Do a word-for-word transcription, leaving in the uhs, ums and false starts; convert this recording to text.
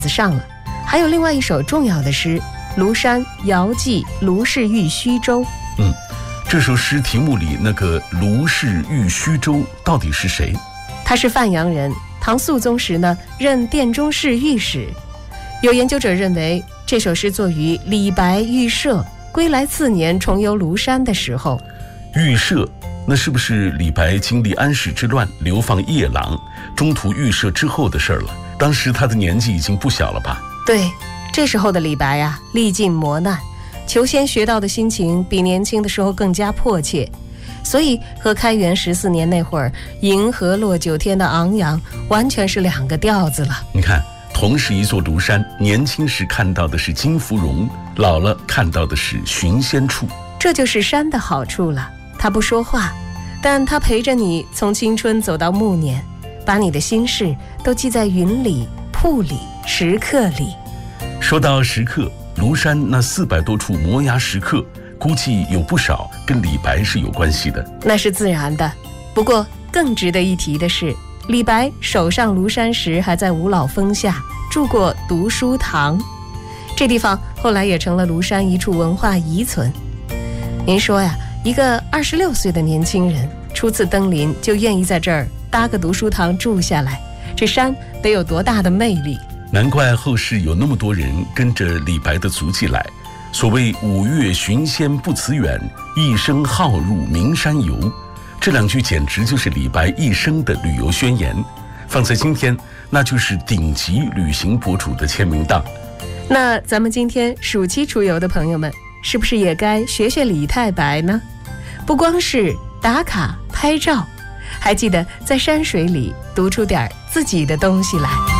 子上了。还有另外一首重要的诗，庐山遥寄卢氏寓虚州。 嗯，这首诗题目里那个卢氏寓虚州到底是谁？ 他是范阳人，唐肃宗时呢任殿中侍御史。有研究者认为，这首诗作于李白预设归来次年重游庐山的时候。 预设，那是不是李白经历安史之乱流放夜郎，中途预设之后的事了？当时他的年纪已经不小了吧？ 对，这时候的李白啊，历尽磨难，求仙学道的心情比年轻的时候更加迫切，所以和开元十四年那会儿银河落九天的昂扬完全是两个调子了。 你看，同是一座庐山，年轻时看到的是金芙蓉，老了看到的是寻仙处。 这就是山的好处了，它不说话，但它陪着你从青春走到暮年，把你的心事都记在云里、瀑里、石刻里。 说到石刻，庐山那四百多处摩崖石刻，估计有不少跟李白是有关系的。 那是自然的。不过更值得一提的是，李白守上庐山时还在五老峰下住过读书堂，这地方后来也成了庐山一处文化遗存。您说呀，一个二十六岁的年轻人初次登临就愿意在这儿搭个读书堂住下来，这山得有多大的魅力？ 难怪后世有那么多人跟着李白的足迹来。所谓五岳寻仙不辞远，一生好入名山游，这两句简直就是李白一生的旅游宣言，放在今天那就是顶级旅行博主的签名档。 那咱们今天暑期出游的朋友们，是不是也该学学李太白呢？不光是打卡拍照，还记得在山水里读出点自己的东西来。